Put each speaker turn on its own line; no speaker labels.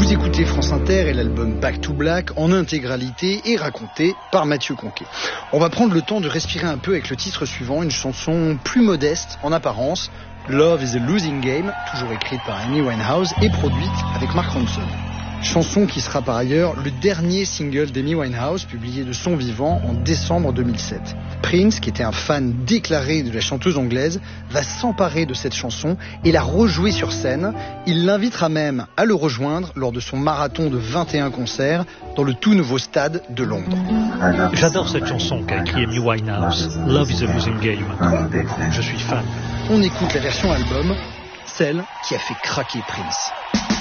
Vous écoutez France Inter et l'album Back to Black en intégralité et raconté par Mathieu Conquet. On va prendre le temps de respirer un peu avec le titre suivant, une chanson plus modeste en apparence, Love is a Losing Game, toujours écrite par Amy Winehouse et produite avec Mark Ronson. Chanson qui sera par ailleurs le dernier single d'Amy Winehouse publié de son vivant en décembre 2007. Prince, qui était un fan déclaré de la chanteuse anglaise, va s'emparer de cette chanson et la rejouer sur scène. Il l'invitera même à le rejoindre lors de son marathon de 21 concerts dans le tout nouveau stade de Londres.
J'adore cette chanson qu'a écrit Amy Winehouse, Love is a Losing Game. Je suis fan.
On écoute la version album, celle qui a fait craquer Prince.